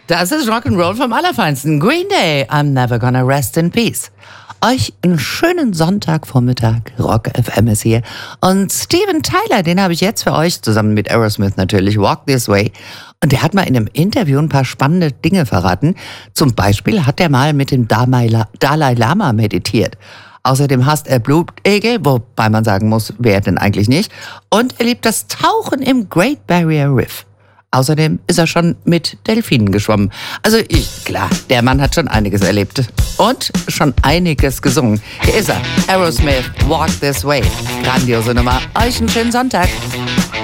Das ist Rock'n'Roll vom Allerfeinsten. Green Day, I'm never gonna rest in peace. Euch einen schönen Sonntagvormittag. Rock FM ist hier. Und Steven Tyler, den habe ich jetzt für euch, zusammen mit Aerosmith natürlich, Walk This Way. Und der hat mal in einem Interview ein paar spannende Dinge verraten. Zum Beispiel hat er mal mit dem Dalai Lama meditiert. Außerdem hasst er Blutegel, wobei man sagen muss, wer denn eigentlich nicht. Und er liebt das Tauchen im Great Barrier Reef. Außerdem ist er schon mit Delfinen geschwommen. Also klar, der Mann hat schon einiges erlebt. Und schon einiges gesungen. Hier ist er, Aerosmith, Walk This Way. Grandiose Nummer. Euch einen schönen Sonntag.